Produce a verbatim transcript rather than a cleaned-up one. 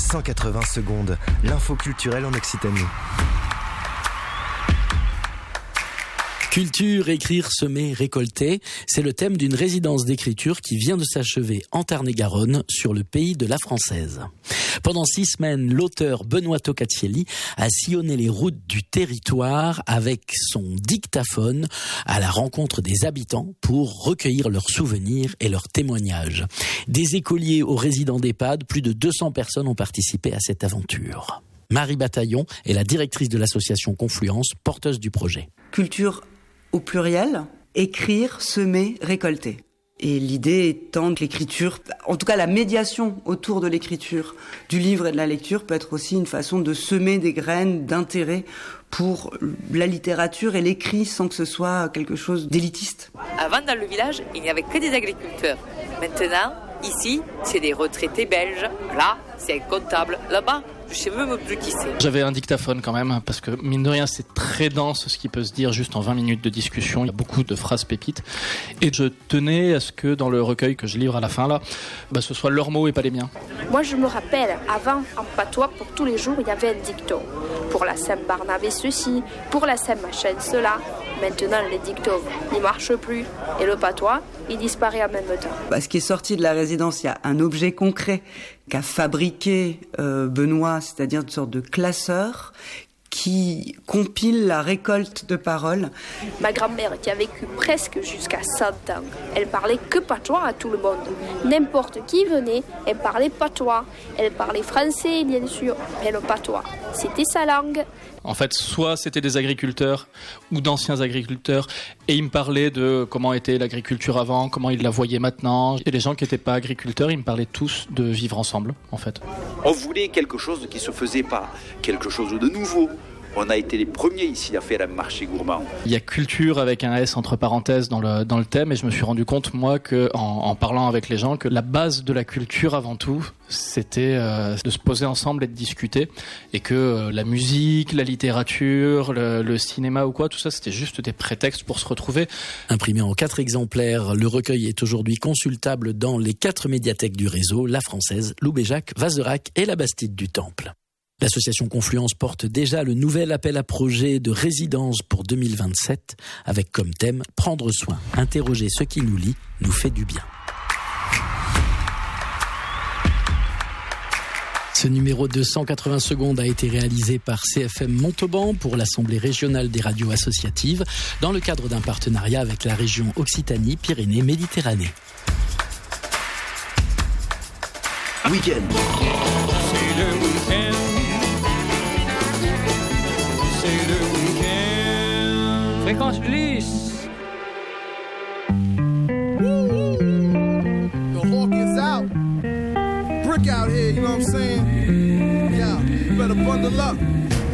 cent quatre-vingts secondes, l'info culturelle en Occitanie. Culture, écrire, semer, récolter, c'est le thème d'une résidence d'écriture qui vient de s'achever en Tarn-et-Garonne sur le pays de la Française. Pendant six semaines, l'auteur Benoît Tocatielli a sillonné les routes du territoire avec son dictaphone à la rencontre des habitants pour recueillir leurs souvenirs et leurs témoignages. Des écoliers aux résidents d'EHPAD, plus de deux cents personnes ont participé à cette aventure. Marie Bataillon est la directrice de l'association Confluence, porteuse du projet. Culture au pluriel, écrire, semer, récolter. Et l'idée étant que l'écriture, en tout cas la médiation autour de l'écriture, du livre et de la lecture peut être aussi une façon de semer des graines d'intérêt pour la littérature et l'écrit sans que ce soit quelque chose d'élitiste. Avant, dans le village, il n'y avait que des agriculteurs. Maintenant, ici, c'est des retraités belges. Là, c'est un comptable. Là-bas, je sais même plus qui c'est. J'avais un dictaphone quand même, parce que mine de rien, c'est très dense ce qui peut se dire juste en vingt minutes de discussion. Il y a beaucoup de phrases pépites. Et je tenais à ce que dans le recueil que je livre à la fin, là, bah, ce soit leurs mots et pas les miens. Moi, je me rappelle, avant, en patois, pour tous les jours, il y avait un dicton. Pour la Saint-Barnabé, ceci. Pour la Saint-Machin, cela. Maintenant, les dictons n'y marchent plus. Et le patois, il disparaît en même temps. Bah, ce qui est sorti de la résidence, il y a un objet concret qu'a fabriqué euh, Benoît, c'est-à-dire une sorte de classeur qui compile la récolte de paroles. Ma grand-mère, qui a vécu presque jusqu'à cent ans, elle parlait que patois à tout le monde. N'importe qui venait, elle parlait patois. Elle parlait français, bien sûr, mais le patois, c'était sa langue. En fait, soit c'était des agriculteurs ou d'anciens agriculteurs et ils me parlaient de comment était l'agriculture avant, comment ils la voyaient maintenant. Et les gens qui n'étaient pas agriculteurs, ils me parlaient tous de vivre ensemble, en fait. On voulait quelque chose qui ne se faisait pas, quelque chose de nouveau. On a été les premiers ici à faire un marché gourmand. Il y a culture avec un S entre parenthèses dans le, dans le thème et je me suis rendu compte, moi, que, en, en parlant avec les gens, que la base de la culture avant tout, c'était euh, de se poser ensemble et de discuter et que euh, la musique, la littérature, le, le cinéma ou quoi, tout ça, c'était juste des prétextes pour se retrouver. Imprimé en quatre exemplaires, le recueil est aujourd'hui consultable dans les quatre médiathèques du réseau, la Française, Loubéjac, Vazerac et la Bastide du Temple. L'association Confluence porte déjà le nouvel appel à projet de résidence pour deux mille vingt-sept avec comme thème « Prendre soin, interroger ce qui nous lie, nous fait du bien ». Ce numéro de cent quatre-vingts secondes a été réalisé par C F M Montauban pour l'Assemblée régionale des radios associatives dans le cadre d'un partenariat avec la région Occitanie-Pyrénées-Méditerranée. Week-end. Fréquence plus. The hawk is out. Brick out here, you know what I'm saying? Yeah, you better bundle up.